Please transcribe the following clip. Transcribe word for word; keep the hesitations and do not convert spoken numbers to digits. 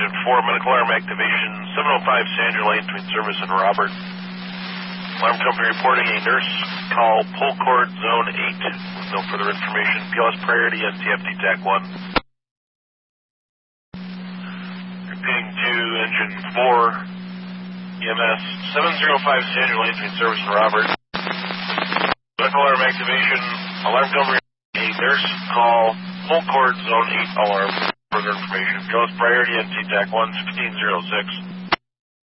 Engine four, medical alarm activation, seven oh five Sandra Lane between Service and Robert. Alarm company reporting a nurse call, pull cord zone eight. With no further information. P L S priority, N T F T TAC one. Repeating to Engine four, E M S, seven oh five Sandra Lane between Service and Robert. Medical alarm activation, alarm company, a nurse call, pull cord zone eight alarm. Further information. P L S priority, N T TAC one, sixteen oh six.